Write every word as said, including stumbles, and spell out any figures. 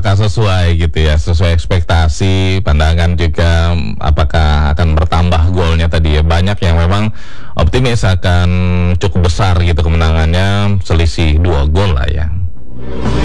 apakah sesuai gitu ya, sesuai ekspektasi, pandangan juga apakah akan bertambah golnya tadi ya. Banyak yang memang optimis akan cukup besar gitu kemenangannya, selisih dua gol lah ya.